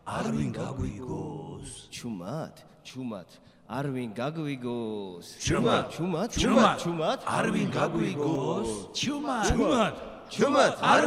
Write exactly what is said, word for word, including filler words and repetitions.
არ ვინ გაგვიგოს. ჩუმად, ჩუმად, არ ვინ გაგვიგოს. ჩუმად, ჩუმად, ჩუმად, ჩუმად, არ ვინ გაგვიგოს. ჩუმად, ჩუმად, ჩუმად, არ